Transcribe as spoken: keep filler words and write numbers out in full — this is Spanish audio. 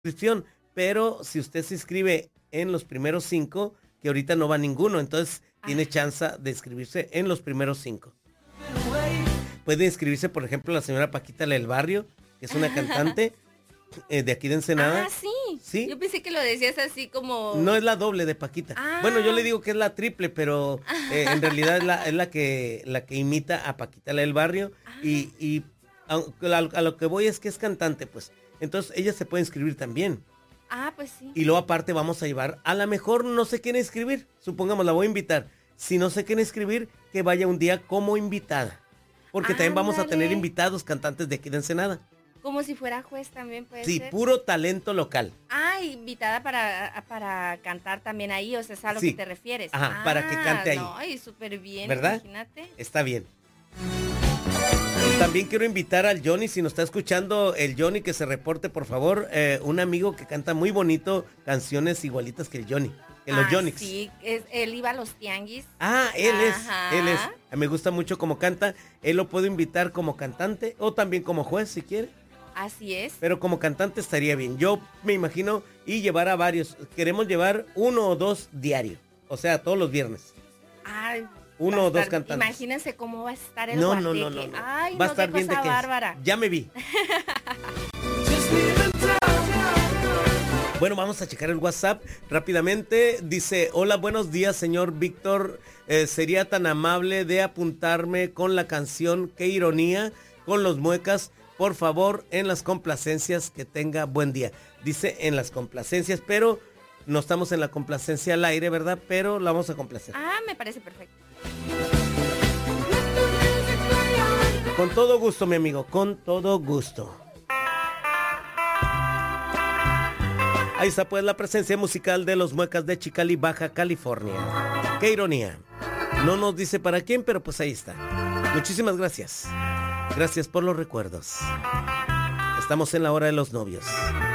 inscripción, pero si usted se inscribe en los primeros cinco, que ahorita no va ninguno, entonces ah. tiene chance de inscribirse en los primeros cinco. Puede inscribirse, por ejemplo, la señora Paquita la del Barrio, que es una cantante eh, de aquí de Ensenada. Ah, sí. Sí. Yo pensé que lo decías así como... No es la doble de Paquita. Ah. Bueno, yo le digo que es la triple, pero eh, en realidad es la, es la que la que imita a Paquita la del Barrio. Ah. Y, y a, a lo que voy es que es cantante, pues. Entonces ella se puede inscribir también. Ah, pues sí. Y luego aparte vamos a llevar, a lo mejor no sé quién inscribir, supongamos la voy a invitar. Si no sé quién inscribir, que vaya un día como invitada. Porque ah, también vamos dale. a tener invitados cantantes de aquí de Ensenada. Como si fuera juez también puede sí, ser. Sí, puro talento local. Ah, invitada para, para cantar también ahí, o sea, es a lo sí. que te refieres. Ajá, ah, para que cante ahí. No, y súper bien, ¿verdad? Imagínate. Está bien. También quiero invitar al Johnny, si nos está escuchando el Johnny, que se reporte, por favor. Eh, un amigo que canta muy bonito canciones igualitas que el Johnny, que los ah, Johnny's. Sí, es, él iba a los tianguis. Ah, él Ajá. es, él es. Me gusta mucho cómo canta. Él lo puedo invitar como cantante o también como juez, si quiere. Así es. Pero como cantante estaría bien. Yo me imagino y llevar a varios. Queremos llevar uno o dos diario. O sea, todos los viernes. Ay, uno o dos cantantes. Imagínense cómo va a estar el no, guateque. no, no, no, no. Ay, va no, a estar bien de que bárbara. Ya me vi. Bueno, vamos a checar el WhatsApp rápidamente. Dice, hola, buenos días, señor Víctor. Eh, ¿Sería tan amable de apuntarme con la canción Qué ironía con los Muecas? Por favor, en las complacencias, que tenga buen día. Dice en las complacencias, pero no estamos en la complacencia al aire, ¿verdad? Pero la vamos a complacer. Ah, me parece perfecto. Con todo gusto, mi amigo, con todo gusto. Ahí está pues la presencia musical de los Muecas de Chicali, Baja California. Qué ironía. No nos dice para quién, pero pues ahí está. Muchísimas gracias. Gracias por los recuerdos. Estamos en la hora de los novios.